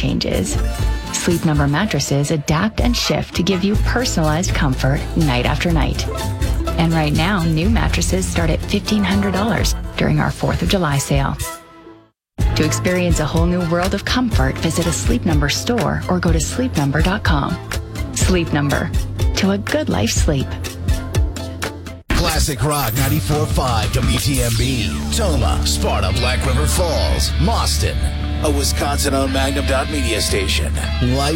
changes. Sleep Number mattresses adapt and shift to give you personalized comfort night after night. And right now, new mattresses start at $1,500 during our 4th of July sale. To experience a whole new world of comfort, visit a Sleep Number store or go to sleepnumber.com. Sleep Number. To a good life sleep. Classic Rock 94.5 WTMB. Toma, Sparta, Black River Falls, Mauston. A Wisconsin-owned Magnum Dot media station. Life